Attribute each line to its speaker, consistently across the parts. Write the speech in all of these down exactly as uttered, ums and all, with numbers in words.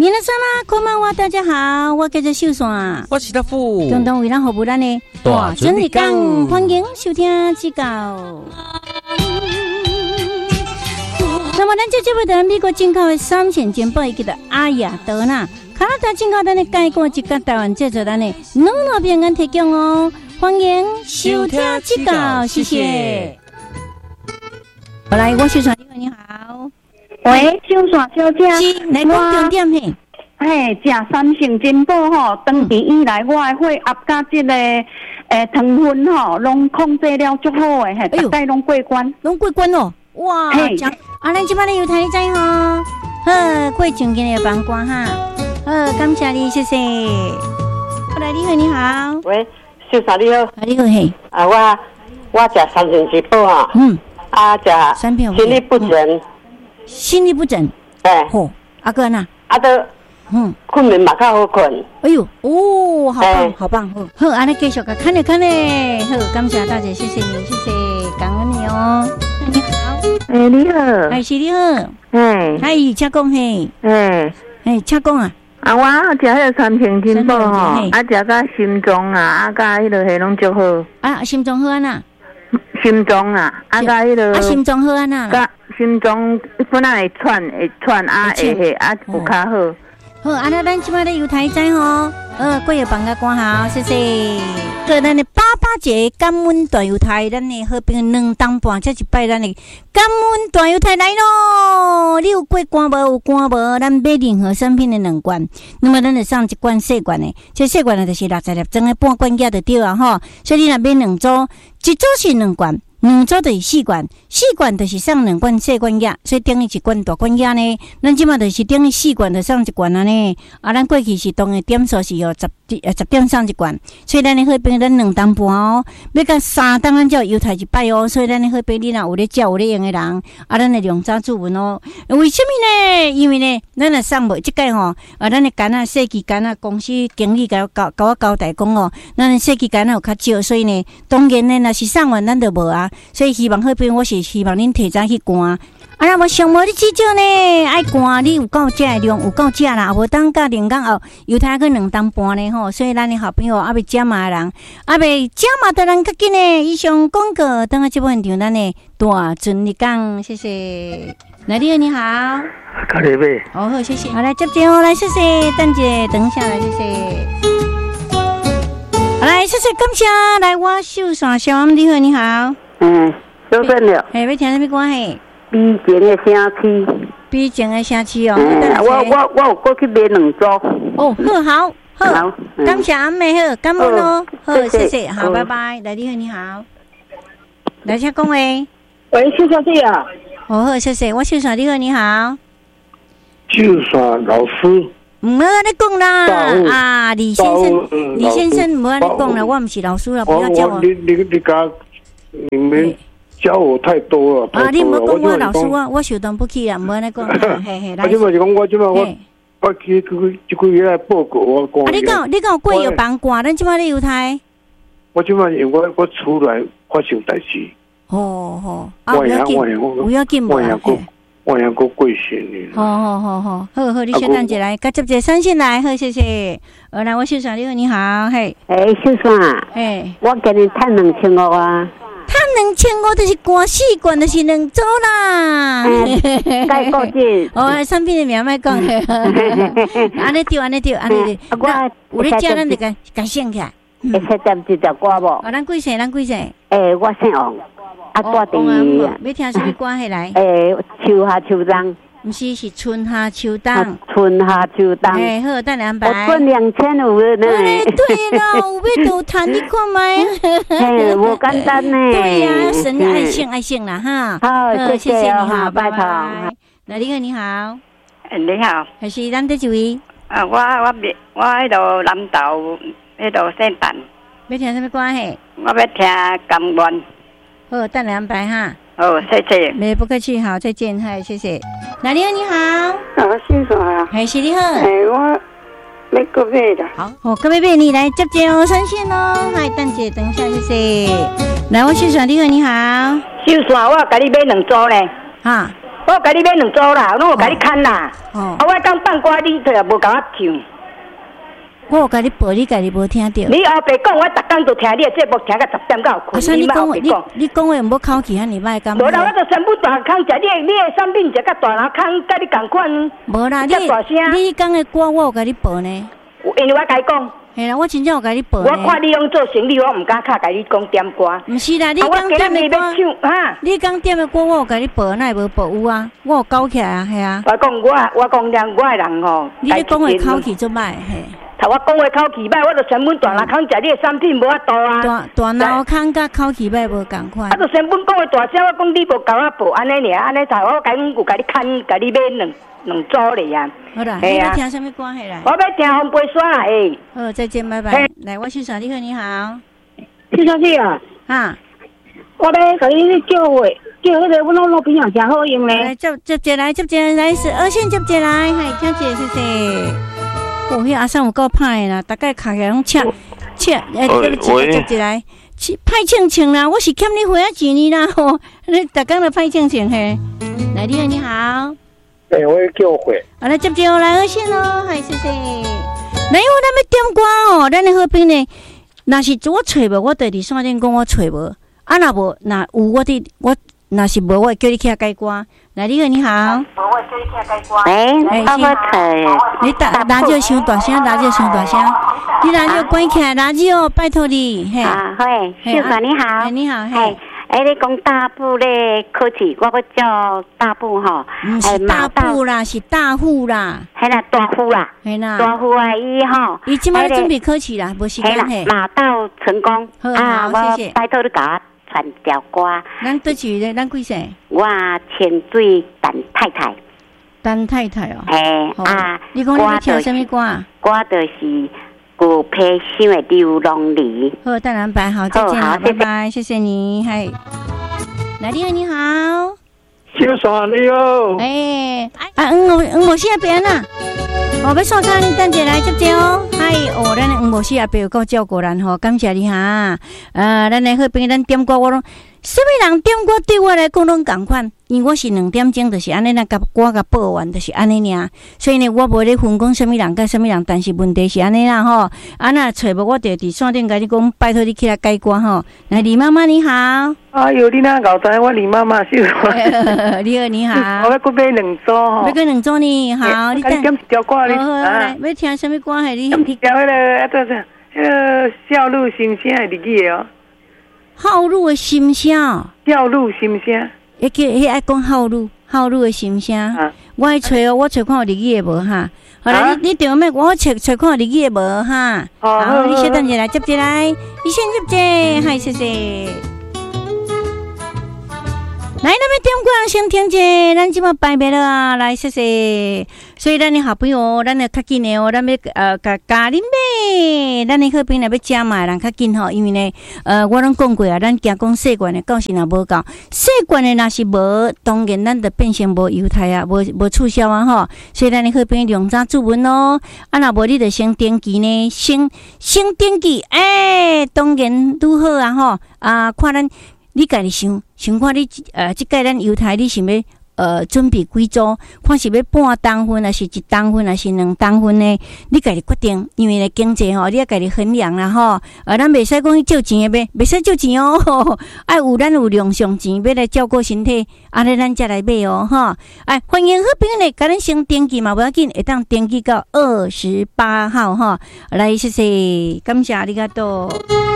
Speaker 1: 皆さんこんばんは，大家好，我叫做秀山，
Speaker 2: 我是大富，
Speaker 1: 共同为咱服务咱的
Speaker 2: 大
Speaker 1: 准日讲，欢迎收听指教。那么，咱这这位在美国进口的三线煎包，伊叫做阿雅德纳，加拿大进口咱的改过一个台湾制作咱的两路平安提供哦，欢迎收听指教，谢谢。好来，我秀山，你好，你好。
Speaker 3: 喂，秀山小姐，
Speaker 1: 是来讲重点嘿。
Speaker 3: 嘿，食三成珍宝吼，长期以来我的血压甲这个诶糖分吼，拢控制了足好诶，嘿，大概拢过关，
Speaker 1: 拢过关哦。哇，讲啊，咱即摆咧有台仔吼，好，过正经的帮关哈，好，感谢你，谢谢。后来你好，你好。
Speaker 4: 喂，秀山你好。
Speaker 1: 啊，你好嘿。
Speaker 4: 啊，我我食三成珍宝啊。
Speaker 1: 嗯。
Speaker 4: 啊，食心律不整。
Speaker 1: 心律不整。
Speaker 4: 哎。
Speaker 1: 吼，阿哥呐。
Speaker 4: 啊都。嗯，困眠嘛较好困。
Speaker 1: 哎呦，哦，好棒，好棒，好，好，安尼继续个看咧看咧，好，感谢大姐，谢谢你，谢谢，感恩你哦。你好，
Speaker 3: 哎，你好，
Speaker 1: 哎，是你好，
Speaker 3: 哎，
Speaker 1: 哎，请讲嘿，
Speaker 3: 哎，
Speaker 1: 哎，请讲啊。
Speaker 3: 啊，我食迄个三平珍宝吼，啊，食甲心脏啊，啊，甲迄落迄拢足好。
Speaker 1: 啊，心脏好安那？
Speaker 3: 心脏啊，啊，甲迄落。
Speaker 1: 啊，心脏好安那？
Speaker 3: 甲心脏本来会喘，会喘啊，会迄啊，有较好。
Speaker 1: 好，安那咱即摆咧有台仔吼，呃，过夜放个关好，谢谢。个咱的八八节感恩大油台，咱的好朋友两当半，这一摆咱的感恩大油台来咯。你有过关无？有关无？咱买任何产品的两罐，那么咱就送一罐细罐的，这细罐的就是六十粒装的半罐价就对啊吼。所以你若买两组，一组是两罐。两组就是四罐，四罐就是送两罐细罐药，所以等于一罐大罐药呢。咱即马就是等于四罐就送一罐啊呢。啊，咱过去是当的点数是哦十呃十点送一罐，所以咱的好朋友咱两当半哦，要甲三当咱才有优待一摆哦。所以咱的好朋友你若有咧照有咧用的人，啊，咱的量早注文哦。为什么呢？因为呢，咱若送无即个吼，啊，咱的干啊设计干啊公司经理甲我交甲我交代讲哦，咱的设计干啊有较少，所以呢，当然呢，若是送完咱就无啊。所以希望好朋友，我是希望恁提早去赶。啊，那么上无你至少呢，爱赶你有够食的量，有够食啦，无当甲连讲后犹太去两当半呢吼。所以咱的好朋友还未加码的人，还未加码的人较紧呢。以上广告，等下这部分场咱的大准日讲，谢谢。来，你好，你好。
Speaker 5: 卡里贝。
Speaker 1: 哦，好，谢谢。好，来接接哦，来，谢谢，蛋姐，等一下来，谢谢。好，来，谢谢，感谢，来，我秀山小安，你好，你好。
Speaker 4: 嗯，小声了。
Speaker 1: 哎，要听什么歌嘿？
Speaker 4: 比前的城市。
Speaker 1: 比前的城市哦。
Speaker 4: 嗯，我我我有过去买两组。
Speaker 1: 哦，好好好，好
Speaker 4: 嗯、
Speaker 1: 感谢阿妹好，感恩哦，好，谢谢，好，拜拜。来，你好，你好。来，请讲喂。
Speaker 4: 喂，秀山姐啊。
Speaker 1: 哦，好，谢谢，我秀山，你好，你好。
Speaker 5: 秀山老师。
Speaker 1: 唔好安尼讲啦，啊，李先生，李先生唔好安尼讲啦，我唔是老师啦，不要叫我。
Speaker 5: 你你你家。你们教我太多了，
Speaker 1: 啊！你唔好讲我老师啊，我受当不起啦，唔好安尼讲。嘿嘿，来。
Speaker 5: 啊，即嘛是讲我即嘛我我去去即个月来报告我讲。
Speaker 1: 啊，你讲你讲过有帮挂，咱即马咧犹太。
Speaker 5: 我即嘛因为我我出来发生代志。
Speaker 1: 哦哦，啊，不要紧，不要紧嘛。
Speaker 5: 我也过贵些呢。
Speaker 1: 好好好好，好好，你小等一来，甲接一个三线来，好，谢谢。呃，来，我秀山，你好，你好，嘿。
Speaker 4: 哎，秀山，哎，我给你趁两千五啊。
Speaker 1: 趁两千五就是挂四罐，就是两组啦。
Speaker 4: 该过节。
Speaker 1: 哦，产品的名莫讲。安尼对，安尼对，安尼对。我有咧食，咱就甲甲省起来。
Speaker 4: 会使点一条歌无？
Speaker 1: 哦，咱几岁？咱几岁？
Speaker 4: 诶，我姓王。啊，住
Speaker 1: 伫，要听什么歌起来？
Speaker 4: 诶，秋夏秋冬，
Speaker 1: 毋是是春夏秋冬。
Speaker 4: 春夏秋冬。
Speaker 1: 诶，好，等两百。
Speaker 4: 我赚两千五呢。
Speaker 1: 对对啦，有要多赚，你看麦。
Speaker 4: 嘿，无简单呢。
Speaker 1: 对呀，神爱信爱信啦哈。
Speaker 4: 好，谢谢
Speaker 1: 你好，
Speaker 4: 拜拜。
Speaker 1: 那你好，你好。
Speaker 4: 你好。
Speaker 1: 还是咱这一位？
Speaker 4: 啊，我我别我喺度南投，喺度圣诞。
Speaker 1: 要听什么歌嘿？
Speaker 4: 我要听甘愿。
Speaker 1: 好，等两百哈。
Speaker 4: 哦，谢谢。
Speaker 1: 没不客气，好，再见，嗨，谢谢。哪里好？你好。
Speaker 4: 啊，先生啊。
Speaker 1: 还是你好。
Speaker 4: 哎，我要个买的。
Speaker 1: 好，哦，各位妹，你来接接哦，三线哦。嗨，蛋姐，等一下，谢谢。来，我秀山，你好，你好。
Speaker 4: 秀山，我给你买两组呢。
Speaker 1: 哈。
Speaker 4: 我
Speaker 2: 我甲你买两组啦，拢有甲你牵啦。哦。啊，我讲放歌，你就无甲我唱。
Speaker 1: 我有甲你报，你家己无听到。
Speaker 2: 你后白讲，我逐工都听你的节目，听到十点到困。
Speaker 1: 啊，所以你讲话，你你讲话唔好口气，遐尼歹干。
Speaker 2: 无啦，我就全部大康食，你的你的产品食甲大人康，甲你共款。
Speaker 1: 无啦，你你讲的歌我有甲你报呢。
Speaker 2: 因为我甲你讲。
Speaker 1: 系啦，我真正有甲你报。
Speaker 2: 我看你用做生意，我唔敢卡甲你讲点歌。
Speaker 1: 唔是啦，你讲点的歌，哈，你讲点的歌，我有甲你报，哪会无报有啊？我有搞起来啊，系啊。
Speaker 2: 我讲我，我讲人我的人吼，
Speaker 1: 你咧讲的口气做歹嘿。
Speaker 2: 头我讲话口气歹，我就全本大脑康食你的产品无法度啊。
Speaker 1: 大大脑康甲口气歹无共款。
Speaker 2: 啊，就全本讲话大声，我讲你无甲我报安尼尔，安尼头我甲你有甲你牵，甲你买两两组咧啊。
Speaker 1: 好啦，你要听什么歌系啦？
Speaker 2: 我要听红杯山啦，诶。
Speaker 1: 好，再见，拜拜。来，我欣赏你好，你好。
Speaker 6: 谢小姐啊。
Speaker 1: 哈。
Speaker 6: 我咧甲你叫话，叫迄个我老老边上真好用咧。
Speaker 1: 来接接接来，接接来是二线接接来，系听姐谢谢。哦，迄阿三有够歹啦，大概卡起来拢切切，诶，接接来，歹清清啦，我是欠你花啊钱呢啦吼，你逐工都歹清清嘿。来，你好，你好。
Speaker 5: 诶，我叫会。
Speaker 1: 啊，来接接来二线咯，系谢谢。来，我咱要点歌哦，咱的好朋友，若是我找无，我伫线顶讲我找无，啊，若无，若有我伫我。那是无，我叫你起来改歌。来，你好，你好。无，我叫你起来改歌。
Speaker 7: 喂，我我睇。
Speaker 1: 你打垃圾伤大声，垃圾伤大声。你垃圾关起来，垃圾哦，拜托你。嘿。
Speaker 7: 啊，喂，秀华你好。
Speaker 1: 你好，
Speaker 7: 嘿。哎，你讲大埔咧科技，我要叫大埔吼。
Speaker 1: 唔是大埔啦，是大户啦。
Speaker 7: 系啦，大户啦。
Speaker 1: 系啦。
Speaker 7: 大户啊，伊吼。
Speaker 1: 伊即摆准备考试啦，无时间嘿。
Speaker 7: 马到成功。
Speaker 1: 好，好，谢谢。
Speaker 7: 拜托你甲我。传条歌，
Speaker 1: 咱倒去咧，咱几岁？
Speaker 7: 我潜水陈太太，
Speaker 1: 陈太太哦。
Speaker 7: 嘿啊，
Speaker 1: 你讲你要听什么歌啊？
Speaker 7: 歌就是古皮箱的流浪梨。
Speaker 1: 好，当然拜好，再见了，拜拜，谢谢你，嗨。来，你好，你好。
Speaker 5: 小爽你好。
Speaker 1: 哎，啊，嗯，我嗯，我现在边啦。哦，要送啥？你等下来接接哦。嗨，哦，咱黄无锡阿伯有够照顾咱吼，感谢你哈。呃，咱的好朋友，咱点歌我拢，什么人点歌对我来讲拢共款，因为我是两点钟就是安尼那甲歌甲报完就是安尼尔，所以呢，我无咧分讲什么人甲什么人，但是问题是安尼啦吼。啊，那找无我就伫线顶甲你讲，拜托你起来改歌吼。来，李妈妈你好。
Speaker 5: 哎呦，你哪搞知我李妈妈是？
Speaker 1: 你好，你好。
Speaker 5: 我要搁买两组吼。
Speaker 1: 要搁两组呢，好，
Speaker 5: 你等。点一条歌你
Speaker 1: 啊？要听什么歌？系你？
Speaker 5: 点条迄个啊，这这，迄个笑露心声的日语哦。
Speaker 1: 好露的心声。
Speaker 5: 笑露心声。
Speaker 1: 迄叫迄爱讲好露，好露的心声。啊、我爱找哦，我找看有日语的无哈。好啦，啊、你你电话咩？我找找看有日语的无哈。哦、好，你稍等一下来接一来，你先接一，嗨，谢谢。来，咱们点歌先听者，咱即马拜别了啊！来，谢谢。所以咱的好朋友，咱的较紧的哦，咱要呃甲家人买，咱的好朋友要食嘛，人较紧吼，因为呢，呃，我拢讲过啊，咱惊讲细罐的到时若无够，细罐的若是无，当然咱就变成无犹太啊，无无促销啊吼。所以咱的好朋友量早注文咯，啊，若无你就先登记呢，先先登记，哎，当然拄好啊吼，啊，看咱。你家己想想看你呃，即届咱犹太你想要呃准备几组？看是要半当分，还是一当分，还是两当分呢？你家己决定，因为呢经济吼，你要家己衡量啦吼。呃，咱袂使讲去借钱的买，袂使借钱哦。爱有咱有量上钱，要来照顾身体，安尼咱才来买哦吼。哎，欢迎好朋友呢，甲咱先登记嘛，无要紧，会当登记到二十八号吼。来，谢谢，感谢你个多。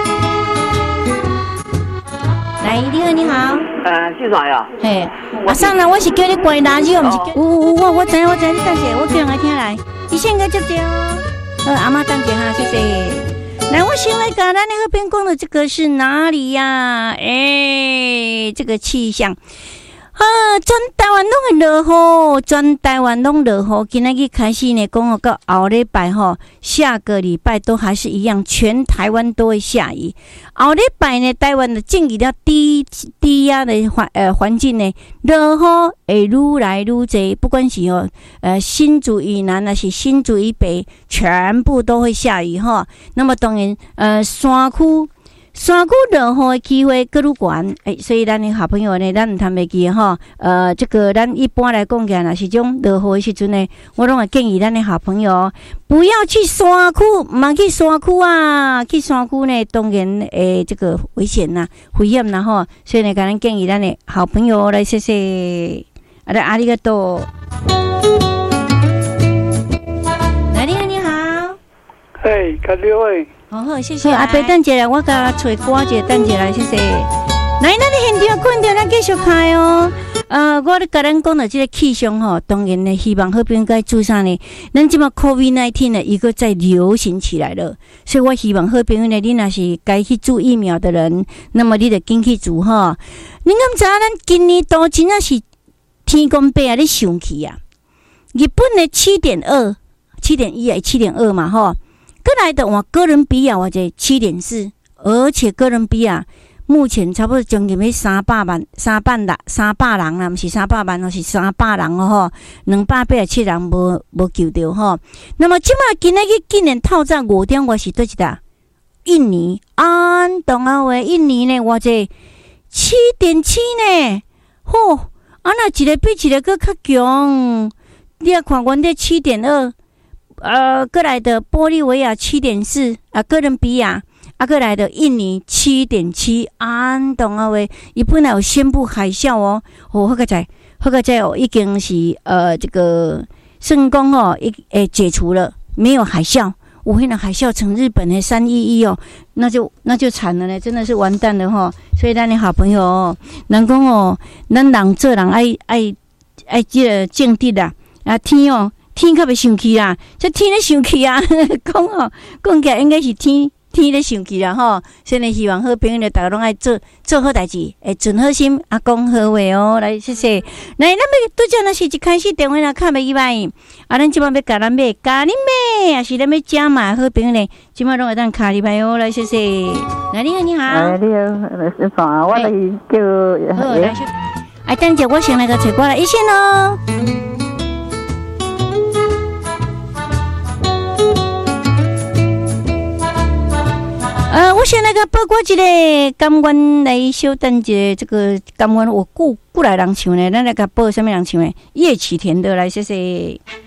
Speaker 1: 来，你好，你好。
Speaker 8: 呃，是啥呀？
Speaker 1: 嘿，阿桑啦，我是叫你关垃圾，毋是叫。有有我我知我知，你等下，我叫人来听来。你先个接接哦。呃，阿妈等下哈，谢谢。来，我先来讲，咱那个边讲的这个是哪里呀？哎，这个气象。啊，全台湾拢会落雨，全台湾拢落雨。今仔日开始呢，讲哦，到后礼拜吼，下个礼拜都还是一样，全台湾都会下雨。后礼拜呢，台湾的进入了低低压的环呃环境呢，落雨会愈来愈多，不管是哦呃新竹以南还是新竹以北，全部都会下雨哈。那么当然呃山区。 山区落雨的机会更愈悬，诶，所以咱的好朋友呢，咱唔通袂记吼。呃，这个咱一般来讲，若是种落雨的时阵呢，我拢会建议咱的好朋友不要去山区，唔通去山区啊！去山区呢，当然诶，这个危险呐、危险呐吼。所以呢，咱建议咱的好朋友来谢谢，啊，来阿里个多。来，你好，你好。
Speaker 5: 哎，各位。
Speaker 1: 好好，谢谢阿伯，等一下，我甲找歌一下，等一下，谢谢。来，咱的现场困着，咱继续开哦。呃，我咧甲咱讲到这个气象吼，当然呢，希望好朋友该注啥呢？咱即马 COVID 十九 呢，一个在流行起来了，所以我希望好朋友呢，你若是该去注疫苗的人，那么你就紧去注吼。你敢知影咱今年都真正是天公伯啊，咧上去啊！日本的七点二、七点一啊，七点二嘛吼。过来的话，哥伦比亚或者七点四，而且哥伦比亚目前差不多将近要三百万、三百啦、三百人啦，不是三百万，而是三百人哦吼，两百八十七人无无救到吼。那么即马今仔日竟然透早五点外是倒一搭？印尼安东啊喂，印尼呢或者七点七呢？吼，啊那一个比一个搁较强，你啊看阮这七点二。呃，过来的玻利维亚七点四啊，哥伦比亚啊，过来的印尼七点七，安东啊喂，伊本来有宣布海啸哦，哦，好个在，好个在哦，已经是呃这个圣公哦，一诶解除了，没有海啸。我会让海啸成日本的三一一哦，那就那就惨了呢，真的是完蛋了哈。所以咱的好朋友哦，人讲哦，咱人做人爱爱爱这个正直啦，啊天哦。天较袂生气啦，这天咧生气啊！讲吼，讲起来应该是天天咧生气啦吼。所以呢，希望好朋友呢，大家拢爱做做好代志，诶，存好心啊，讲好话哦。来，谢谢。来，咱要拄则若是一开始电话若卡袂意外，啊，咱即摆要甲咱买咖喱妹，也是咱要加码好朋友呢，即摆拢会当卡哩牌哦。来，谢谢。来，你好，你好。
Speaker 6: 哎，你好，是啥？我来叫。
Speaker 1: 好，来，哎，等者我先来个找过来一线哦。呃，我先那个报过一个甘愿来小等一个这个甘愿我过过来人唱呢，咱来个报什么人唱呢？叶启田的来，谢谢。